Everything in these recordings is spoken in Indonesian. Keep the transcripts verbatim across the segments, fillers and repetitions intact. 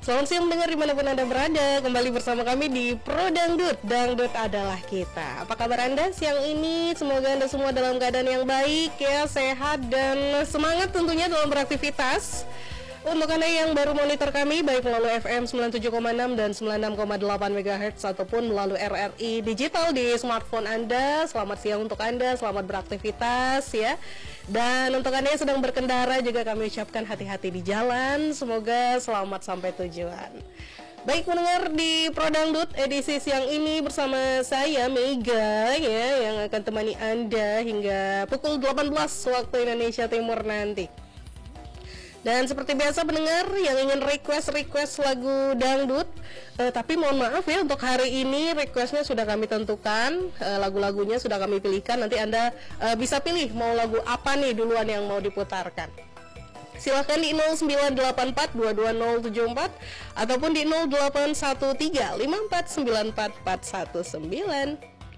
Selamat siang mendengar dimanapun Anda berada. Kembali bersama kami di Pro Dangdut. Dangdut adalah kita. Apa kabar Anda siang ini? Semoga Anda semua dalam keadaan yang baik ya, sehat dan semangat tentunya dalam beraktivitas. Untuk Anda yang baru monitor kami baik melalui F M sembilan puluh tujuh koma enam dan sembilan puluh enam koma delapan megahertz ataupun melalui R R I digital di smartphone Anda, selamat siang untuk Anda, selamat beraktivitas ya. Dan untuk Anda yang sedang berkendara juga kami ucapkan hati-hati di jalan, semoga selamat sampai tujuan. Baik mendengar di Pro Dangdut edisi siang ini bersama saya Mega ya, yang akan temani Anda hingga pukul delapan belas waktu Indonesia Timur nanti. Dan seperti biasa pendengar yang ingin request-request lagu dangdut, eh, tapi mohon maaf ya, untuk hari ini requestnya sudah kami tentukan, eh, lagu-lagunya sudah kami pilihkan. Nanti Anda eh, bisa pilih mau lagu apa nih duluan yang mau diputarkan. Silahkan di nol sembilan delapan empat dua dua nol tujuh empat ataupun di nol delapan satu tiga lima empat sembilan empat empat satu sembilan.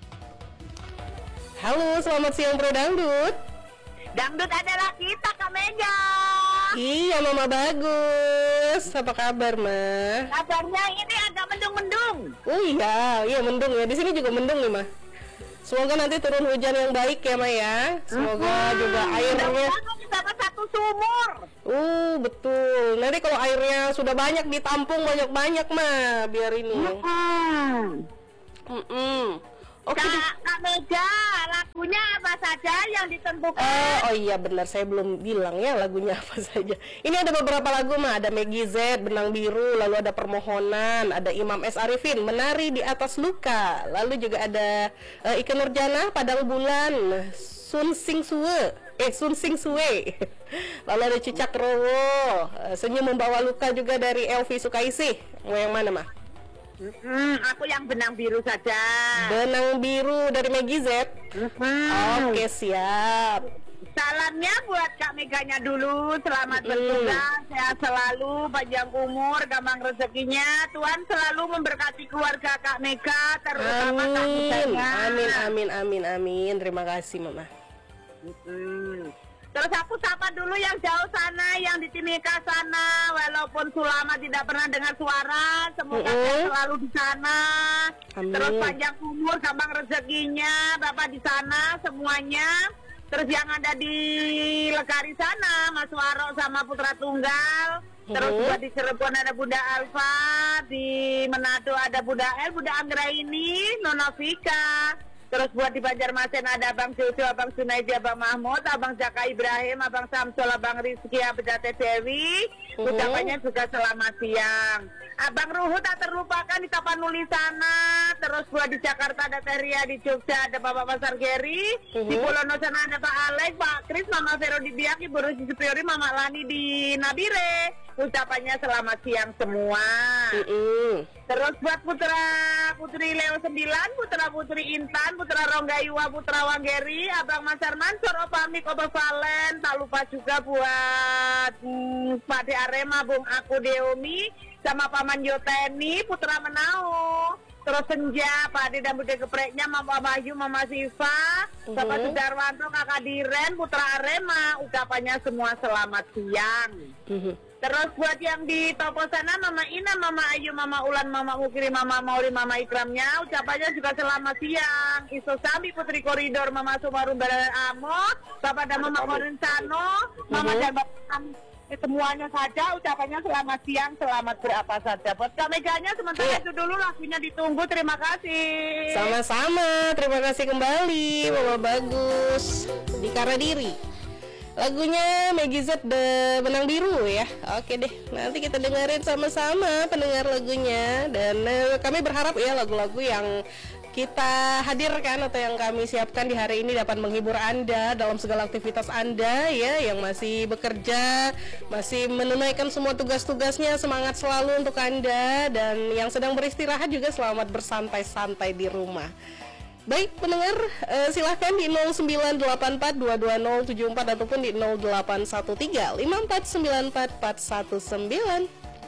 Halo, selamat siang Pro Dangdut. Dangdut adalah kita, Kak Mega. Iya, Mama bagus. Apa kabar, Ma? Kabarnya ini agak mendung-mendung. Oh iya, iya mendung ya. Di sini juga mendung nih, Ma. Semoga nanti turun hujan yang baik ya, Ma ya. Semoga hmm, juga airnya dapat satu sumur. Uh, betul. Nanti kalau airnya sudah banyak ditampung banyak-banyak, Ma, biar ini. Hmm. Mm -mm. Oke, Kak, Kak Mega, lagunya apa saja yang ditentukan? Uh, oh iya benar, saya belum bilang ya lagunya apa saja. Ini ada beberapa lagu mah, ada Meggy Z, Benang Biru, lalu ada Permohonan, ada Imam S. Arifin, Menari di Atas Luka, lalu juga ada uh, Ikke Nurjanah, Padang Bulan, Sun Sing Suwe, eh Sun Sing Suwe, lalu ada Cicak Rowo, uh, Senyum Membawa Luka juga dari Elvi Sukaisih. Mau yang mana mah? Hmm, aku yang Benang Biru saja. Benang Biru dari Meggy Z. Hmm. Oke, siap. Salamnya buat Kak Meganya dulu. Selamat hmm. bertugas, sehat selalu, panjang umur, gampang rezekinya. Tuhan selalu memberkati keluarga Kak Mega, terutama Kak Meganya. Amin, amin, amin, amin. Terima kasih, Mama. Hmm. Terus aku sapa dulu yang jauh sana, yang di Timika sana, walaupun Sulama tidak pernah dengar suara, semoga mm -hmm. selalu di sana. Amin. Terus panjang umur, gampang rezekinya, Bapak di sana semuanya. Terus yang ada di Lekari sana, Mas Waro sama Putra Tunggal. Terus buat di Cirebon ada Bunda Alfa, di Manado ada Bunda El, Bunda Anggraini, Nona Vika. Terus buat di Banjarmasin ada Abang Cucu, Abang Sunaidi, Abang Mahmud, Abang Jaka Ibrahim, Abang Samsul, Abang Rizky, Abjate Dewi. Uh-huh. Ucapannya juga selamat siang. Abang Ruhut tak terlupakan di Tapanuli sana. Terus buat di Jakarta ada Teria, di Jogja ada Bapak Pasar Geri. Uh-huh. Di Pulau Nusa ada Pak Alek, Pak Kris, Mama Vero di Biak, Ibu Rusi Superiori, Mama Lani di Nabire. Ucapannya selamat siang semua. Uh-uh. Terus buat putra putri Leo sembilan, putra putri Intan, putra Rongga Iwa, putra Wanggeri, Abang Masar Mansur, Opa Mik, Opa Valen. Tak lupa juga buat hmm, Pak De Arema, Bung Aku Deomi, sama Paman Yoteni, putra Menau. Terus Senja, Pak Ade dan Bude Gepreknya, Mama Bayu, Mama Siva, uh-huh. Bapak Sudarwanto, Kakak Diren, putra Arema. Ucapannya semua selamat siang. Uh-huh. Terus buat yang di Topo sana, Mama Ina, Mama Ayu, Mama Ulan, Mama Mukri, Mama Mauli, Mama Ikramnya, ucapannya juga selamat siang. Iso Sambi, Putri Koridor, Mama Sumarum, Badan Amot, Bapak dan Mama Korensano, Mama uh-huh. dan Bapak semuanya saja, ucapannya selamat siang, selamat berapa saja. Buat Kak Meganya sementara yeah. itu dulu, lagunya ditunggu, terima kasih. Sama-sama, terima kasih kembali, Mama bagus. Di Karadiri. Lagunya Meggy Z The Benang Biru ya. Oke deh, nanti kita dengerin sama-sama pendengar lagunya. Dan uh, kami berharap ya lagu-lagu yang kita hadirkan atau yang kami siapkan di hari ini dapat menghibur Anda dalam segala aktivitas Anda ya, yang masih bekerja, masih menunaikan semua tugas-tugasnya. Semangat selalu untuk Anda, dan yang sedang beristirahat juga selamat bersantai-santai di rumah. Baik pendengar, uh, silahkan di nol sembilan delapan empat dua dua nol tujuh empat ataupun di nol delapan satu tiga lima empat sembilan empat empat satu sembilan.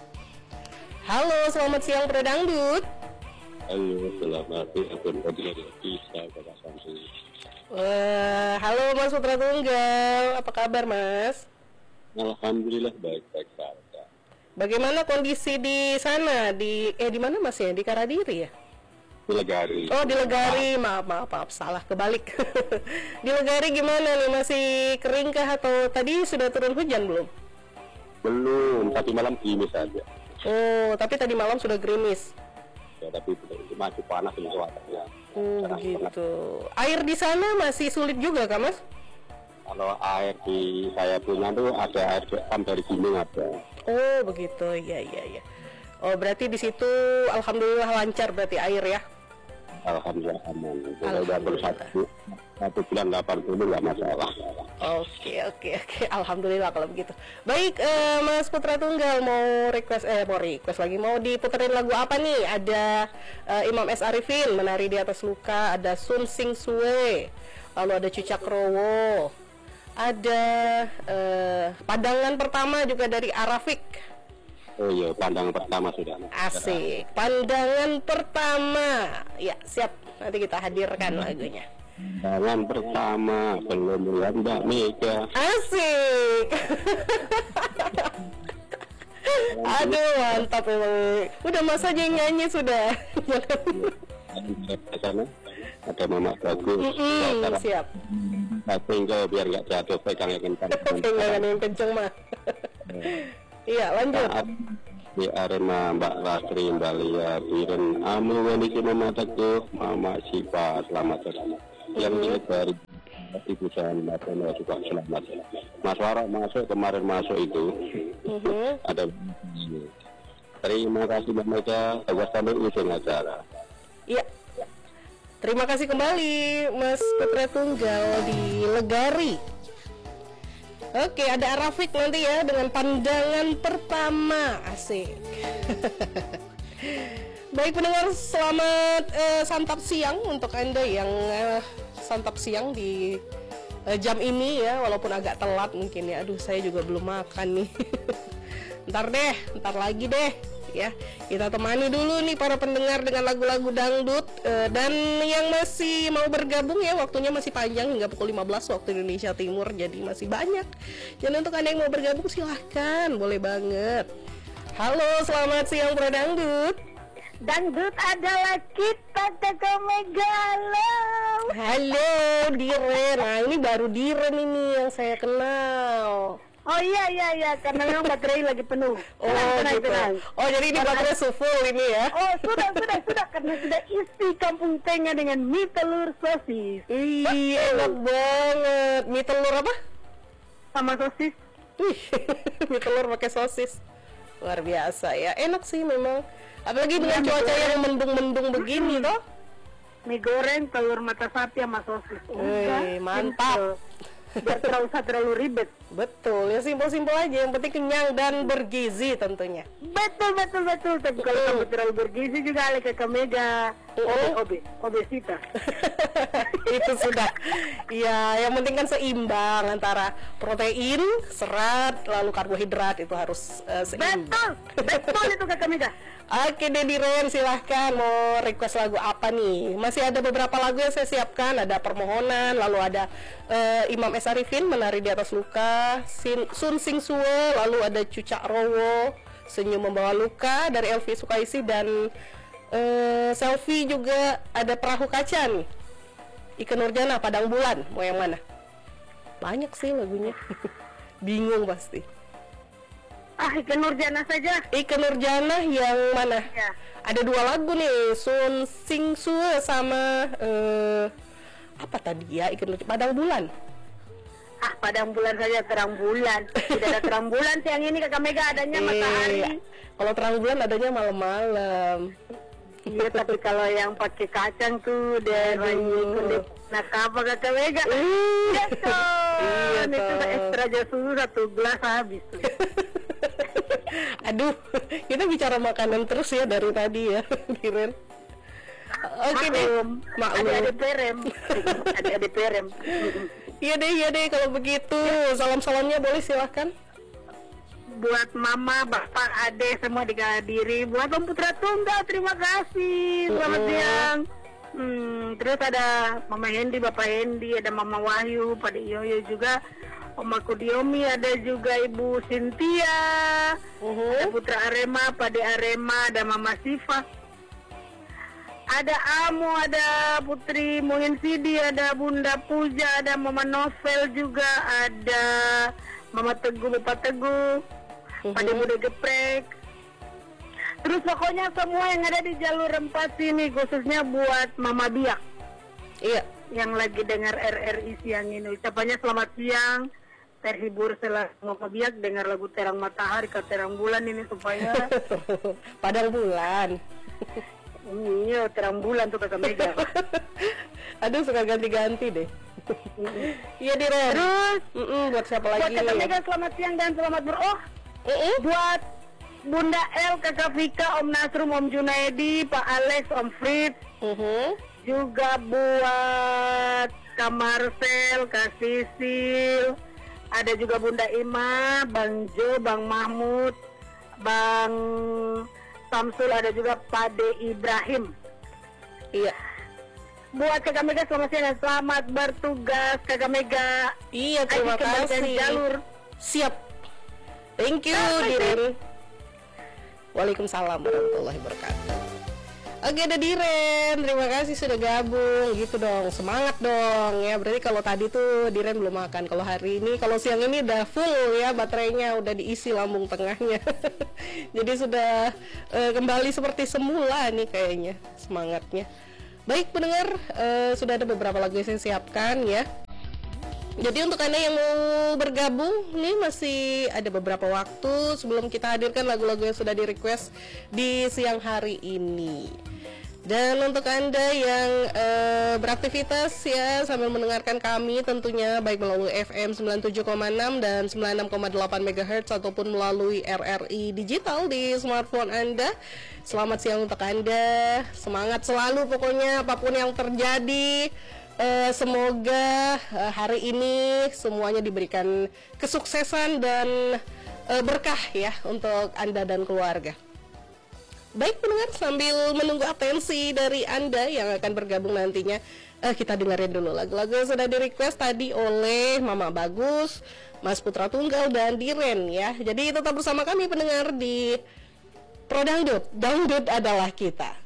Halo, selamat siang Pro Dangdut. Halo, selamat siang Pro bisa Bapak Samsul. Wah, halo Mas Putra Tunggal, apa kabar Mas? Alhamdulillah baik-baik saja. Bagaimana kondisi di sana? Di eh di mana Mas ya? Di Karadiri ya? Di Legari. Oh, di Legari. Maaf, maaf, maaf, salah kebalik. Di Legari gimana nih? Masih kering kah atau tadi sudah turun hujan belum? Belum, tadi malam gerimis saja. Oh, tapi tadi malam sudah gerimis. Ya, tapi masih panas ini cuacanya. Oh, begitu. Air di sana masih sulit juga kah, Mas? Kalau air di saya punya tuh ada air pam dari gunung ada. Oh, begitu. Iya, iya, iya. Oh, berarti di situ alhamdulillah lancar berarti air ya. Alhamdulillah aman. Kalau udah baru satu, satu bulan delapan puluh nggak masalah. Oke, oke, oke. Alhamdulillah kalau begitu. Baik, eh, Mas Putra Tunggal mau request eh mau request lagi mau diputerin lagu apa nih? Ada eh, Imam S Arifin Menari di Atas Luka, ada Sun Sing Sue, lalu ada Cucak Rowo, ada eh, Pandangan Pertama juga dari Arafik. Oh iya, pandangan pertama sudah. Asik, Pandangan Pertama. Ya, siap. Nanti kita hadirkan lagunya. Pandangan pertama belum melihat Mbak Mega. Asik. Aduh, mantap emang. Udah Mas aja yang nyanyi sudah. Di sana ada Mama Bagus. Mm-mm, siap. Tapi enggak biar nggak jatuh pegang yang kencang. Pegangan yang kenceng mah. Iya, lanjut. Di arena Mbak Lastri, Mbak Lia, Biren, Amu, Wendy, Mama Teguh, Mama Sipa, selamat selamat. Yang milik dari Ibu San Mateno juga selamat. Mas Warok masuk kemarin masuk itu. Uh-huh. Ada. Terima kasih Mbak Mega, awas sampai ujung acara. Iya. Terima kasih kembali Mas Putra Tunggal di Legari. Oke, ada Arafik nanti ya dengan Pandangan Pertama. Asik. Baik pendengar, selamat uh, santap siang untuk Anda yang uh, santap siang di uh, jam ini ya, walaupun agak telat mungkin ya. Aduh, saya juga belum makan nih. Ntar deh, ntar lagi deh ya. Kita temani dulu nih para pendengar dengan lagu-lagu dangdut, uh, dan yang masih mau bergabung ya, waktunya masih panjang hingga pukul lima belas waktu Indonesia Timur, jadi masih banyak. Dan untuk Anda yang mau bergabung silahkan, boleh banget. Halo, selamat siang Bro Dangdut. Dangdut adalah kita, Kakak Mega. Halo. Halo Diren. Nah, ini baru Diren ini yang saya kenal. Oh iya iya iya, karena memang baterai lagi penuh. Oh tenang, gitu. tenang. Oh jadi ini baterai full ini ya? Oh sudah sudah sudah karena sudah isi kampung tengah dengan mie telur sosis. Ih, enak banget. Mie telur apa? Sama sosis. Ih, mie telur pakai sosis. Luar biasa ya. Enak sih memang. Apalagi dengan ya, cuaca yang mendung-mendung begini toh. Mie goreng, telur mata sapi sama sosis. Wih, mantap. Biar terlalu usah terlalu ribet. Betul, ya simpel-simpel aja, yang penting kenyang dan bergizi tentunya. Betul, betul, betul. Tapi kalau kamu terlalu bergizi juga oleh Kakak Mega, oh. obe, obesitas. Itu sudah. Ya, yang penting kan seimbang antara protein, serat, lalu karbohidrat, itu harus uh, seimbang. Betul, betul itu Kakak Mega. Oke Dedi Ren, silahkan mau request lagu apa nih? Masih ada beberapa lagu yang saya siapkan. Ada Permohonan, lalu ada uh, Imam S Arifin Menari di Atas Luka, Sin, Sun Sing Sue, lalu ada Cucak Rowo Senyum Membawa Luka dari Elvi Sukaisi, dan uh, Selfie juga ada Perahu Kaca nih, Ikke Nurjana, Padang Bulan. Mau yang mana? Banyak sih lagunya. Bingung pasti. Ah, Ikke Nurjana saja. Ikke Nurjana yang mana? Ya. Ada dua lagu nih, Sun Sing Sue sama uh, apa tadi ya? Ikke Nurjana, Padang Bulan. Ah, Padang Bulan saja, terang bulan. Tidak ada terang bulan siang ini Kakak Mega, adanya eh, matahari. Kalau terang bulan adanya malam-malam. Iya, tapi kalau yang pakai kacang tuh dari kulit nakapa Kakak Mega. Iya toh. Iya, itu ekstra jasuh satu gelas habis tuh. Aduh, kita bicara makanan terus ya dari tadi ya, Diren. Oke deh, maklum. Ada-ada perem, ada-ada perem. Iya deh, iya deh kalau begitu. Salam-salamnya boleh silahkan. Buat mama, bapak, ade semua di Galadiri. Buat Om Putra Tunggal, terima kasih. Selamat uh-uh. siang. Hmm, terus ada Mama Hendi, Bapak Hendi, ada Mama Wahyu, Pada Yoyo juga. Om Diomi, ada juga Ibu Cynthia, Uh-huh. ada Putra Arema, Pade Arema, ada Mama Siva, ada Amu, ada Putri Muhin Sidi, ada Bunda Puja, ada Mama Novel juga, ada Mama Teguh, Bapak Teguh, Uh-huh. Pade Bude Geprek. Terus pokoknya semua yang ada di jalur empat sini, khususnya buat Mama Biak Iya. yang lagi dengar R R I siang ini. Ucapannya selamat siang, terhibur setelah Mama Biak dengar lagu Terang Matahari ke Terang Bulan ini supaya Padang bulan. iya Terang Bulan tuh kakak Mega. Aduh, suka ganti-ganti deh. Iya, Diren. Terus Mm-mm, buat siapa buat lagi? kakak Mega selamat siang dan selamat beroh. Mm-mm. Buat Bunda El, kakak Vika, Om Nasrum, Om Junaidi, Pak Alex, Om Fritz. Uh-huh. Juga buat Kak Marcel, Kak Sisil, ada juga Bunda Ima, Bang Jo, Bang Mahmud, Bang Samsul, ada juga Pade Ibrahim. Iya. Buat Kakak Mega selamat siang dan selamat bertugas Kakak Mega. Iya, terima Ayo kembali kasih. dari jalur. Siap. Thank you, Ah, Diren. Waalaikumsalam warahmatullahi wabarakatuh. Oke, ada Diren, terima kasih sudah gabung. Gitu dong, semangat dong ya. Berarti kalau tadi tuh Diren belum makan. Kalau hari ini, kalau siang ini udah full ya, baterainya udah diisi lambung tengahnya. Jadi sudah eh, kembali seperti semula nih kayaknya semangatnya. Baik pendengar, eh, sudah ada beberapa lagu yang saya siapkan ya. Jadi untuk Anda yang mau bergabung nih masih ada beberapa waktu sebelum kita hadirkan lagu-lagu yang sudah di-request di siang hari ini. Dan untuk Anda yang uh, beraktivitas ya sambil mendengarkan kami tentunya baik melalui F M sembilan puluh tujuh koma enam dan sembilan puluh enam koma delapan megahertz ataupun melalui R R I digital di smartphone Anda. Selamat siang untuk Anda. Semangat selalu pokoknya apapun yang terjadi. Uh, semoga uh, hari ini semuanya diberikan kesuksesan dan uh, berkah ya untuk Anda dan keluarga. Baik pendengar, sambil menunggu atensi dari Anda yang akan bergabung nantinya, uh, kita dengerin dulu lagu-lagu yang sudah di request tadi oleh Mama Bagus, Mas Putra Tunggal dan Diren ya. Jadi tetap bersama kami pendengar di Pro Dangdut, Dangdut adalah kita.